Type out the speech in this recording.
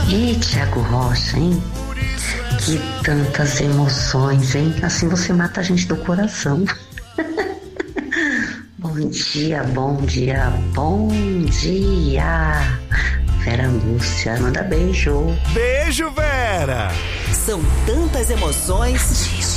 E Thiago Rocha, hein? Que tantas emoções, hein? Assim você mata a gente do coração. Bom dia, bom dia, bom dia. Vera Lúcia, manda beijo. Beijo, Vera! São tantas emoções.